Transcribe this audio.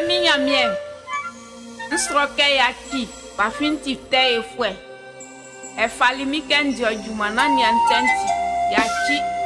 minha mie. Nsroke ya ki, ba finti te efwe. E fali mi kendi ojuma nani antenti. Ya ki.